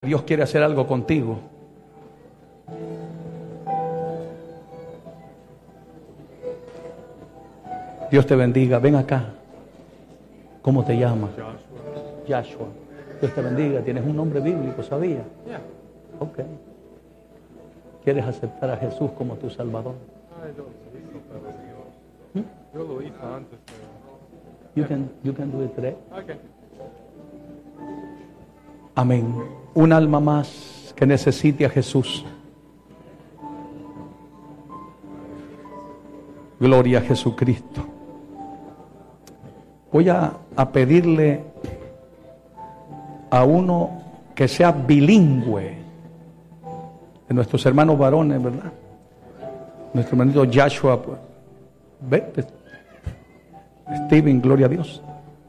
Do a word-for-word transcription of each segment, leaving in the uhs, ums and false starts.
Dios quiere hacer algo contigo. Dios te bendiga. Ven acá. ¿Cómo te llamas? Joshua. Dios te bendiga. Tienes un nombre bíblico, ¿sabías? Ok. ¿Quieres aceptar a Jesús como tu Salvador? ¿Mm? Yo lo hice antes, pero... You can, you can do it today. Okay. Amén. Un alma más que necesite a Jesús. Gloria a Jesucristo. Voy a, a pedirle a uno que sea bilingüe, de nuestros hermanos varones, ¿verdad? Nuestro hermanito Joshua, pues, vete. Steven, gloria a Dios.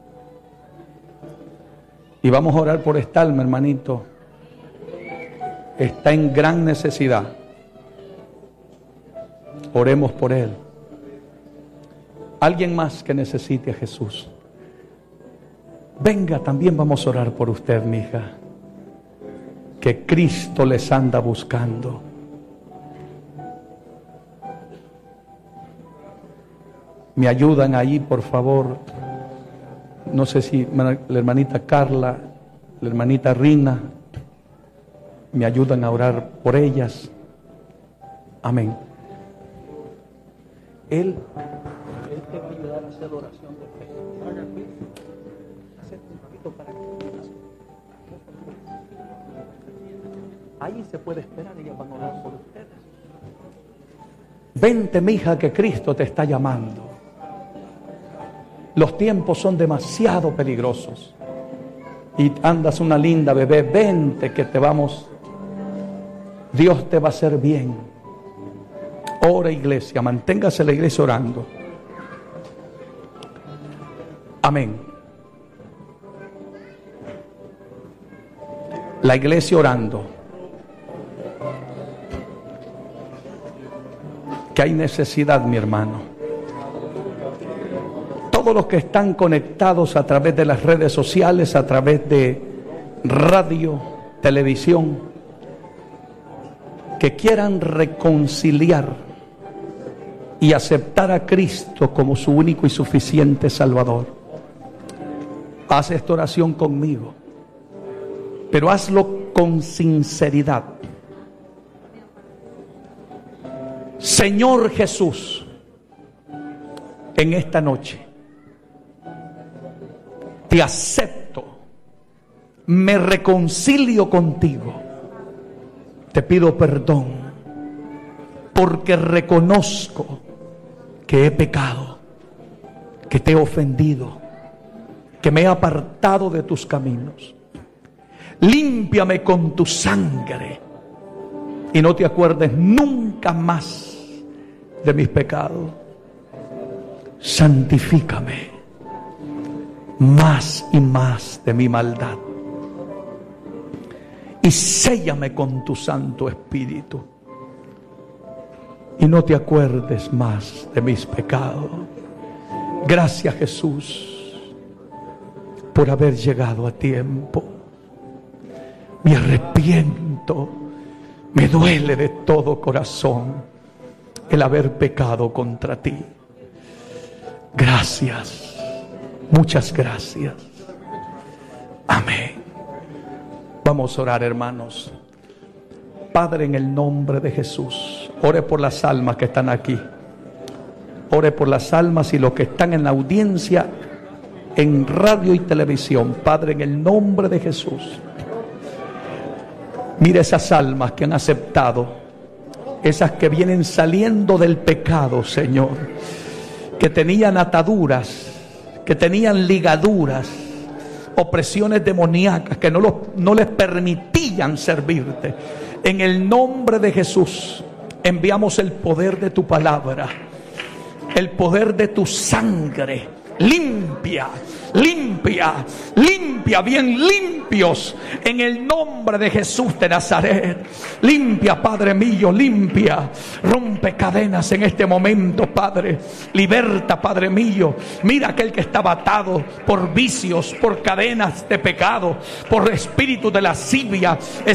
Y vamos a orar por esta alma, hermanito. Está en gran necesidad. Oremos por él. Alguien más que necesite a Jesús. Venga, también vamos a orar por usted, mi hija. Que Cristo les anda buscando. Me ayudan ahí, por favor. No sé si la hermanita Carla, la hermanita Rina, me ayudan a orar por ellas. Amén. Él, él te va a ayudar a hacer oración de fe. Acércate un poquito para que... Ahí se puede esperar, ellas van a orar por ustedes. Vente, mija, que Cristo te está llamando. Los tiempos son demasiado peligrosos. Y andas una linda bebé, vente que te vamos. Dios te va a hacer bien. Ora, iglesia, manténgase la iglesia orando. Amén. La iglesia orando. Que hay necesidad, mi hermano. Todos los que están conectados a través de las redes sociales, a través de radio, televisión, que quieran reconciliar y aceptar a Cristo como su único y suficiente Salvador. Haz esta oración conmigo, pero hazlo con sinceridad. Señor Jesús, en esta noche te acepto, me reconcilio contigo, te pido perdón, porque reconozco que he pecado, que te he ofendido, que me he apartado de tus caminos. Límpiame con tu sangre y no te acuerdes nunca más de mis pecados. Santifícame más y más de mi maldad y séllame con tu Santo Espíritu y no te acuerdes más de mis pecados. Gracias, Jesús, por haber llegado a tiempo. Me arrepiento, me duele de todo corazón el haber pecado contra ti. Gracias. Muchas gracias. Amén. Vamos a orar, hermanos. Padre, en el nombre de Jesús, ore por las almas que están aquí. Ore por las almas y los que están en la audiencia, en radio y televisión. Padre, en el nombre de Jesús. Mira esas almas que han aceptado, esas que vienen saliendo del pecado, Señor, que tenían ataduras, que tenían ligaduras, opresiones demoníacas que no, los, no les permitían servirte. En el nombre de Jesús enviamos el poder de tu palabra, el poder de tu sangre. Limpia, limpia, limpia, bien limpios en el nombre de Jesús de Nazaret. Limpia, Padre mío, limpia. Rompe cadenas en este momento, Padre. Liberta, Padre mío. Mira aquel que estaba atado por vicios, por cadenas de pecado, por espíritu de lascivia,